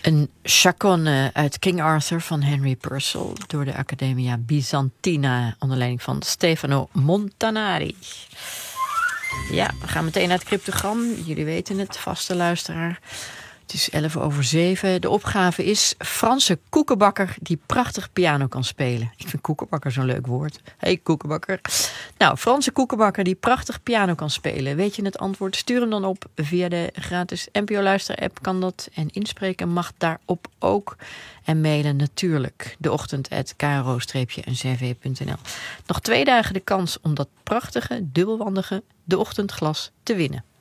Een chaconne uit King Arthur van Henry Purcell door de Accademia Byzantina onder leiding van Stefano Montanari. Ja, we gaan meteen naar het cryptogram. Jullie weten het, vaste luisteraar. Het is 7:11. De opgave is Franse koekenbakker die prachtig piano kan spelen. Ik vind koekenbakker zo'n leuk woord. Hey koekenbakker. Nou, Franse koekenbakker die prachtig piano kan spelen. Weet je het antwoord? Stuur hem dan op via de gratis NPO Luister app kan dat. En inspreken mag daarop ook. En mailen natuurlijk deochtend@kro-ncrv.nl. Nog 2 dagen de kans om dat prachtige, dubbelwandige De Ochtendglas te winnen.